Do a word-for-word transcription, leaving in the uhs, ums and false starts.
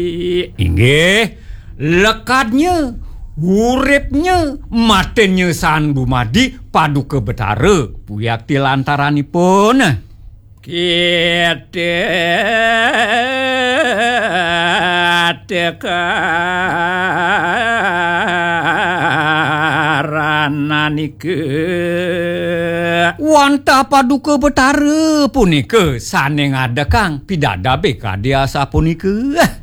Inggih, lekadnya, uripnya, matenya San Dumadi Paduka Betara puyakti lantaranipun. Kita tekarananike wanta Paduka Betara punika sane ngadekang pidada beka dia sapunika.